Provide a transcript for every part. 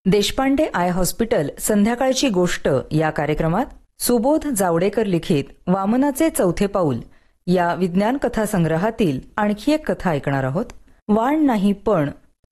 Deshpande I hospital संध्याकाळची गोष्ट या कार्यक्रमात सुबोध जावडेकर लिखित वामनाचे चौथे पाऊल या विज्ञान कथा संग्रहातील आणखी एक कथा ऐकणार आहोत. वाण नाही पण.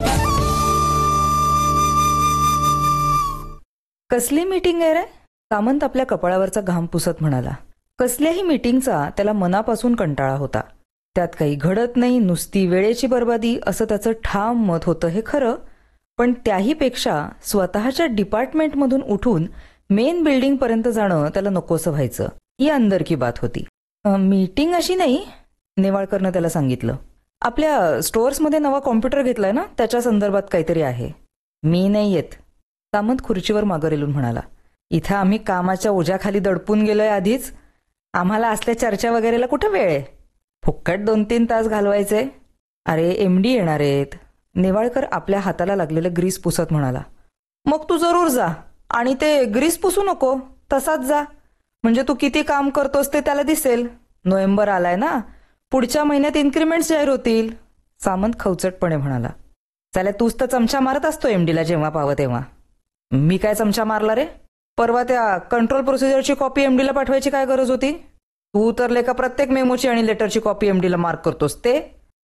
कसली मीटिंग आहे रे? सामंत आपल्या कपाळावरचा घाम पुसत म्हणाला. कसल्याही मीटिंगचा त्याला मनापासून कंटाळा होता. त्यात काही घडत नाही, नुसती वेळेची बर्बादी असं त्याचं ठाम मत होतं हे खरं, पण त्याहीपेक्षा स्वतःच्या डिपार्टमेंटमधून उठून मेन बिल्डिंग पर्यंत जाणं त्याला नकोसं व्हायचं. ही अंदरकी बात होती. मीटिंग अशी नाही, नेवाळकरनं त्याला सांगितलं. आपल्या स्टोअर्समध्ये नवा कॉम्प्युटर घेतलाय ना, त्याच्या संदर्भात काहीतरी आहे. मी नाही येत, सामंत खुर्चीवर मागं रेलून म्हणाला. इथं आम्ही कामाच्या ओझ्याखाली दडपून गेलोय आधीच. आम्हाला असल्या चर्चा वगैरेला कुठं वेळ आहे? फुक्कट 2-3 तास घालवायचे. अरे एमडी येणार आहेत. नेवाळकर आपल्या हाताला लागलेलं ग्रीस पुसत म्हणाला. मग तू जरूर जा, आणि ते ग्रीस पुसू नको, तसाच जा. म्हणजे तू किती काम करतोस ते त्याला दिसेल. नोव्हेंबर आलाय ना, पुढच्या महिन्यात इन्क्रीमेंट्स जाहीर होतील. सामंत खवचटपणे म्हणाला. चालेल, तूच तर चमचा मारत असतो एमडीला जेव्हा पावं तेव्हा. मी काय चमचा मारला रे? परवा त्या कंट्रोल प्रोसिजरची कॉपी एमडीला पाठवायची काय गरज होती? तू तर लेखा प्रत्येक मेमोची आणि लेटरची कॉपी एमडीला मार्क करतोस. ते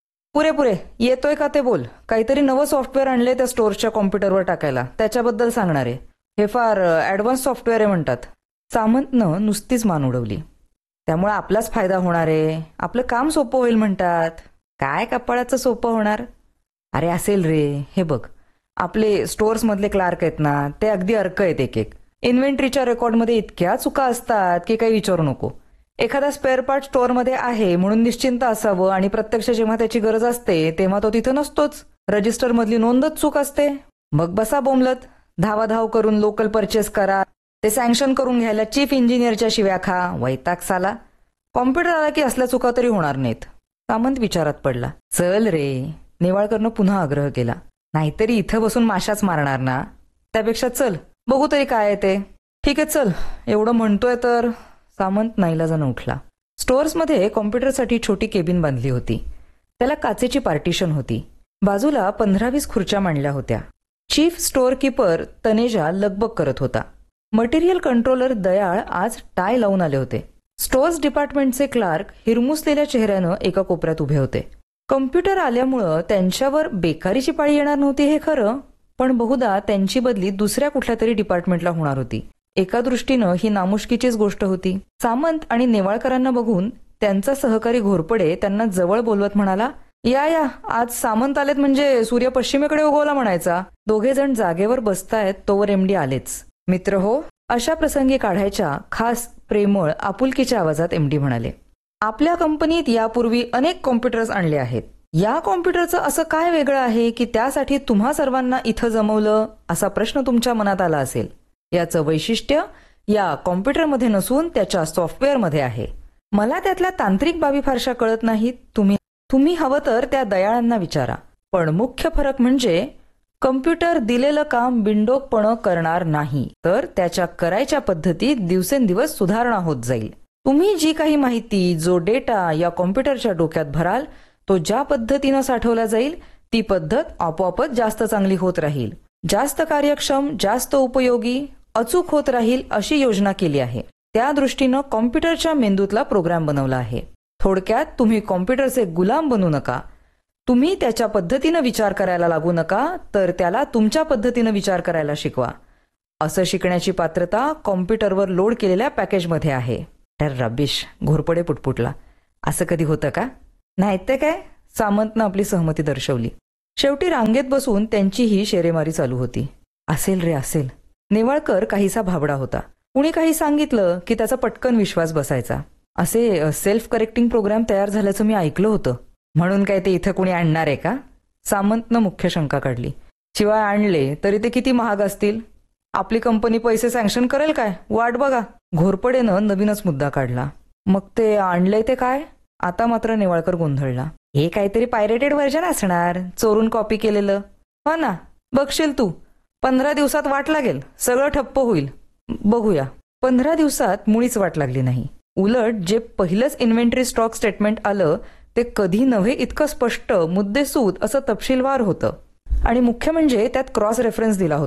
पुरे येतोय का ते बोल. काहीतरी नवं सॉफ्टवेअर आणलंय त्या स्टोअरच्या कॉम्प्युटरवर टाकायला, त्याच्याबद्दल सांगणार आहे. हे फार ॲडव्हान्स सॉफ्टवेअर आहे म्हणतात. सामंतनं नुसतीच मान उडवली. त्यामुळे आपलाच फायदा होणार आहे, आपलं काम सोपं होईल म्हणतात. काय कपाळाचं सोपं होणार? अरे असेल रे. हे बघ, आपले स्टोअर्समधले क्लार्क आहेत ना, ते अगदी अर्क आहेत. एक इन्व्हेंटरीच्या रेकॉर्डमध्ये इतक्या चुका असतात की काही विचारू नको. एखादा स्पेअर पार्ट स्टोअरमध्ये आहे म्हणून निश्चिंत असावं, आणि प्रत्यक्ष जेव्हा त्याची गरज असते तेव्हा तो तिथं नसतोच. रजिस्टरमधली नोंदच चूक असते. मग बसा बोंबलत, धावाधाव करून लोकल परचेस करा, ते सँक्शन करून घ्यायला चीफ इंजिनियरच्या शिव्या खा. वैताग साला. कॉम्प्युटर आला की असल्या चुका तरी होणार नाहीत. सामंत विचारात पडला. चल रे, नेवाळकरनं पुन्हा आग्रह केला. नाहीतरी इथं बसून माशाच मारणार ना, त्यापेक्षा चल बघू तरी काय आहे ते. ठीक आहे चल, एवढं म्हणतोय तर. सामंत नाईलाजानं उठला. स्टोअर्समध्ये कॉम्प्युटरसाठी छोटी केबिन बांधली होती. त्याला काचेची पार्टिशन होती. बाजूला 15-20 खुर्च्या मांडल्या होत्या. चीफ स्टोअर कीपर तनेजा लगबग करत होता. मटेरियल कंट्रोलर दयाळ आज टाय लावून आले होते. स्टोअर्स डिपार्टमेंटचे क्लार्क हिरमुसलेल्या चेहऱ्यानं एका कोपऱ्यात उभे होते. कॉम्प्युटर आल्यामुळं त्यांच्यावर बेकारीची पाळी येणार नव्हती हे खरं, पण बहुधा त्यांची बदली दुसऱ्या कुठल्या तरी डिपार्टमेंटला होणार होती. एका दृष्टीनं ही नामुष्कीचीच गोष्ट होती. सामंत आणि नेवाळकरांना बघून त्यांचा सहकारी घोरपडे त्यांना जवळ बोलवत म्हणाला. या आज सामंत आलेत म्हणजे सूर्य पश्चिमेकडे उगवला म्हणायचा. दोघे जण जागेवर बसतायत तोवर एमडी आलेच. मित्र हो, अशा प्रसंगी काढायच्या खास प्रेमळ आपुलकीच्या आवाजात एमडी म्हणाले. आपल्या कंपनीत यापूर्वी अनेक कॉम्प्युटर्स आणले आहेत. या कॉम्प्युटरचं असं काय वेगळं आहे की त्यासाठी तुम्हा सर्वांना इथं जमवलं, असा प्रश्न तुमच्या मनात आला असेल. याचं वैशिष्ट्य या कॉम्प्युटरमध्ये नसून त्याच्या सॉफ्टवेअरमध्ये आहे. मला त्यातल्या तांत्रिक बाबी फारशा कळत नाहीत. तुम्ही हवं तर त्या दयाळांना विचारा. पण मुख्य फरक म्हणजे कॉम्प्युटर दिलेलं काम बिंडोकपणं करणार नाही, तर त्याच्या करायच्या पद्धतीत दिवसेंदिवस सुधारणा होत जाईल. तुम्ही जी काही माहिती, जो डेटा या कॉम्प्युटरच्या डोक्यात भराल, तो ज्या पद्धतीनं साठवला जाईल ती पद्धत आपोआपच जास्त चांगली होत राहील, जास्त कार्यक्षम, जास्त उपयोगी, अचूक होत राहील अशी योजना केली आहे. त्या दृष्टीनं कॉम्प्युटरच्या मेंदूतला प्रोग्राम बनवला आहे. थोडक्यात तुम्ही कॉम्प्युटरचे गुलाम बनू नका. तुम्ही त्याच्या पद्धतीनं विचार करायला लागू नका, तर त्याला तुमच्या पद्धतीनं विचार करायला शिकवा. असं शिकण्याची पात्रता कॉम्प्युटरवर लोड केलेल्या पॅकेजमध्ये आहे. तर रबिश, घोरपडे पुटपुटला. असं कधी होतं का? नाही ते काय, सामंतनं आपली सहमती दर्शवली. शेवटी रांगेत बसून त्यांचीही शेरेमारी चालू होती. असेल रे असेल. नेवाळकर काहीसा भाबडा होता. कुणी काही सांगितलं की त्याचा पटकन विश्वास बसायचा. असे सेल्फ करेक्टिंग प्रोग्राम तयार झाल्याचं मी ऐकलं होतं. म्हणून काय ते इथं कुणी आणणार आहे का? सामंतनं मुख्य शंका काढली. शिवाय आणले तरी ते किती महाग असतील? आपली कंपनी पैसे सँक्शन करेल काय? वाट बघा. घोरपडेनं नवीनच मुद्दा काढला. मग ते आणलंय ते काय? आता मात्र नेवाळकर गोंधळला. हे काहीतरी पायरेटेड व्हर्जन असणार, चोरून कॉपी केलेलं. हो ना, बघशील तू, 15 दिवसात वाट लागेल, सगळं ठप्प होईल. बघूया. 15 दिवसात मुळीच वाट लागली नाही. उलट जे पहिलंच इन्व्हेंटरी स्टॉक स्टेटमेंट आलं ते कधी नव्हे इतकं स्पष्ट, मुद्देसूद असं तपशीलवार होतं. आणि मुख्य म्हणजे त्यात क्रॉस रेफरन्स दिला होता.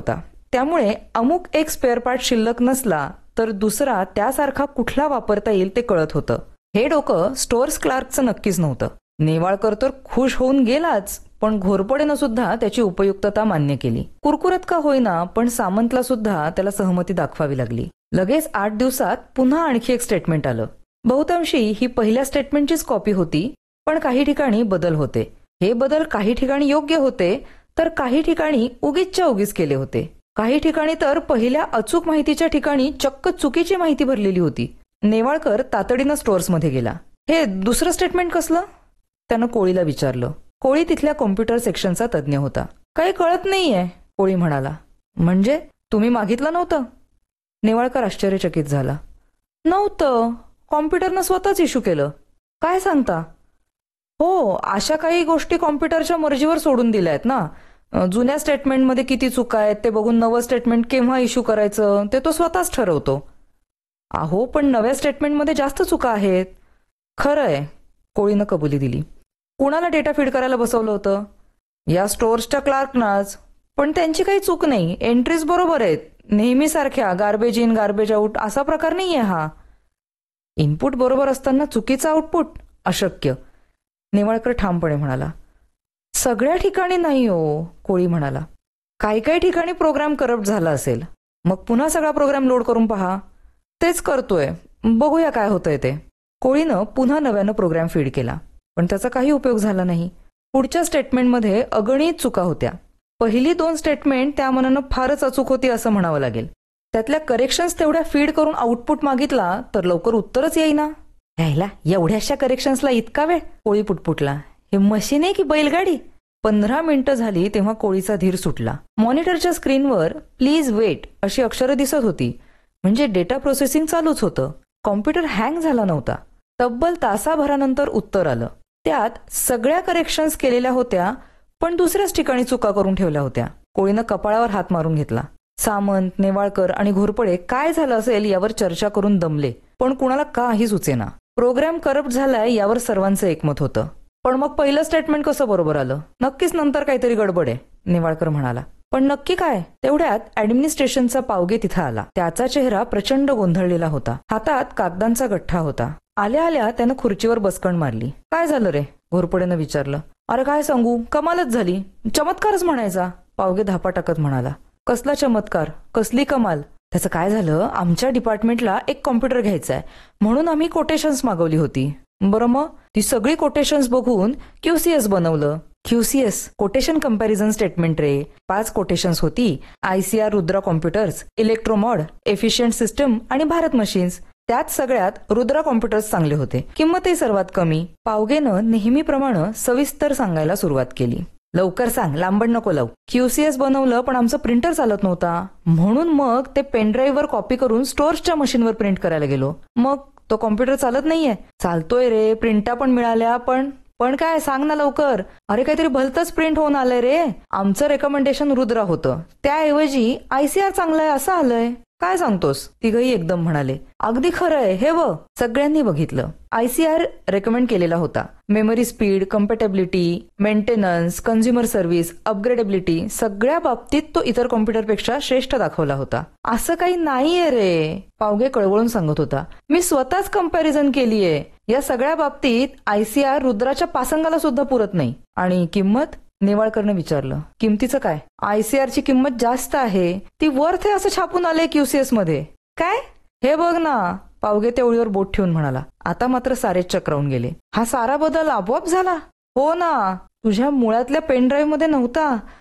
त्यामुळे अमुक एक स्पेअर पार्ट शिल्लक नसला तर दुसरा त्यासारखा कुठला वापरता येईल ते कळत होतं. हे डोकं स्टोअर्स क्लार्कचं नक्कीच नव्हतं. नेवाळकर तर खुश होऊन गेलाच, पण घोरपडेनं सुद्धा त्याची उपयुक्तता मान्य केली. कुरकुरत का होईना, पण सामंतला सुद्धा त्याला सहमती दाखवावी लागली. लगेच 8 दिवसात पुन्हा आणखी एक स्टेटमेंट आलं. बहुतांशी ही पहिल्या स्टेटमेंटचीच कॉपी होती, पण काही ठिकाणी बदल होते. हे बदल काही ठिकाणी योग्य होते, तर काही ठिकाणी उगीचच्या उगीच केले होते. काही ठिकाणी तर पहिल्या अचूक माहितीच्या ठिकाणी चक्क चुकीची माहिती भरलेली होती. नेवाळकर तातडीनं स्टोअर्समध्ये गेला. हे दुसरं स्टेटमेंट कसलं? त्यानं कोळीला विचारलं. कोळी तिथल्या कॉम्प्युटर सेक्शनचा तज्ज्ञ होता. काही कळत नाहीये, कोळी म्हणाला. म्हणजे तुम्ही मागितलं नव्हतं? नेवाळकर आश्चर्यचकित झाला. नव्हतं, कॉम्प्युटरनं स्वतःच इश्यू केलं. काय सांगता? हो, अशा काही गोष्टी कॉम्प्युटरच्या मर्जीवर सोडून दिल्या आहेत ना. जुन्या स्टेटमेंटमध्ये किती चुका आहेत ते बघून नवं स्टेटमेंट केव्हा इश्यू करायचं ते तो स्वतःच ठरवतो. अहो, पण नव्या स्टेटमेंटमध्ये जास्त चुका आहेत. खरं आहे, कोळीनं कबुली दिली. कुणाला डेटा फीड करायला बसवलं होतं? या स्टोअर्सच्या क्लार्कनाच. पण त्यांची काही चूक नाही, एंट्रीज बरोबर आहेत. नेहमीसारख्या गार्बेज इन गार्बेज आउट असा प्रकार नाहीये हा. इनपुट बरोबर असताना चुकीचं आउटपुट अशक्य, नेवाळकर ठामपणे म्हणाला. सगळ्या ठिकाणी नाही हो, कोळी म्हणाला. काही काही ठिकाणी प्रोग्राम करप्ट झाला असेल. मग पुन्हा सगळा प्रोग्राम लोड करून पहा. तेच करतोय, बघूया काय होतंय ते. कोळीनं पुन्हा नव्यानं प्रोग्राम फीड केला, पण त्याचा काही उपयोग झाला नाही. पुढच्या स्टेटमेंटमध्ये अगणित चुका होत्या. पहिली 2 स्टेटमेंट त्या मनानं फारच अचूक होती असं म्हणावं लागेल. त्यातल्या करेक्शन्स तेवढ्या फीड करून आउटपुट मागितला तर लवकर उत्तरच येईना. यायला एवढ्याशा करेक्शन्सला इतका वेळ, कोळी पुटपुटला. हे मशीन आहे की बैलगाडी? 15 मिनिटं झाली तेव्हा कोळीचा धीर सुटला. मॉनिटरच्या स्क्रीनवर प्लीज वेट अशी अक्षरं दिसत होती. म्हणजे डेटा प्रोसेसिंग चालूच होतं. कॉम्प्युटर हँग झाला नव्हता. तब्बल तासाभरानंतर उत्तर आलं. त्यात सगळ्या करेक्शन्स केलेल्या होत्या, पण दुसऱ्याच ठिकाणी चुका करून ठेवल्या होत्या. कोळीनं कपाळावर हात मारून घेतला. सामंत, नेवाळकर आणि घोरपडे काय झालं असेल यावर चर्चा करून दमले, पण कुणाला काही सुचेना. प्रोग्राम करप्ट झालाय यावर सर्वांचं एकमत होतं. पण मग पहिलं स्टेटमेंट कसं बरोबर आलं? नक्कीच नंतर काहीतरी गडबड आहे, नेवाळकर म्हणाला. पण नक्की काय? तेवढ्यात ऍडमिनिस्ट्रेशनचा पावगे तिथं आला. त्याचा चेहरा प्रचंड गोंधळलेला होता. हातात कागदांचा गठ्ठा होता. आल्या आल्या त्यानं खुर्चीवर बसकण मारली. काय झालं रे? घोरपडेनं विचारलं. अरे काय सांगू, कमालच झाली. चमत्कारच म्हणायचा, पावगे धापा टाकत म्हणाला. कसला चमत्कार, कसली कमाल? त्याचं काय झालं, आमच्या डिपार्टमेंटला एक कॉम्प्युटर घ्यायचा आहे म्हणून आम्ही कोटेशन्स मागवली होती. बरं, मग ती सगळी कोटेशन्स बघून QCS बनवलं. QCS कोटेशन कंपॅरिझन स्टेटमेंट रे. 5 कोटेशन्स होती. ICR Rudra computers, इलेक्ट्रोमॉड, efficient system आणि भारत मशीन्स. त्यात सगळ्यात रुद्रा कॉम्प्युटर्स चांगले होते. किंमतही सर्वात कमी. पावगेनं नेहमीप्रमाणे सविस्तर सांगायला सुरुवात केली. लवकर सांग, लांबड नको लावू. QCS बनवलं, पण आमचं प्रिंटर चालत नव्हता म्हणून मग ते पेनड्राईव्हवर कॉपी करून स्टोअर्सच्या मशीनवर प्रिंट करायला गेलो. मग तो कॉम्प्युटर चालत नाहीये. चालतोय रे, प्रिंटा पण मिळाल्या, पण काय सांग ना लवकर. अरे काहीतरी भलतंच प्रिंट होऊन आलंय रे. आमचं रेकमेंडेशन रुद्रा होतं, त्याऐवजी ICR चांगलंय असं आलंय. काय सांगतोस? तिघही एकदम म्हणाले. अगदी खरंय, हे व सगळ्यांनी बघितलं. ICR रेकमेंड केलेला होता. Memory speed, compatibility, maintenance, consumer service, upgradability सगळ्या बाबतीत तो इतर कॉम्प्युटरपेक्षा श्रेष्ठ दाखवला होता. असं काही नाहीये रे, पावगे कळवळून सांगत होता. मी स्वतःच कंपॅरिझन केलीये. या सगळ्या बाबतीत ICR रुद्राच्या पासंगाला सुद्धा पुरत नाही. आणि किंमत? नेवाळकरनं विचारलं. किमतीचं काय? ICRची किंमत जास्त आहे, ती वर्थ आहे असं छापून आलंय QCS मध्ये. काय? हे बघ ना, पावगे त्या ओळीवर बोट ठेवून म्हणाला. आता मात्र सारेच चक्रावून गेले. हा सारा बदल आपोआप झाला? हो ना, तुझ्या मुळातल्या पेनड्राईव्ह मध्ये नव्हता.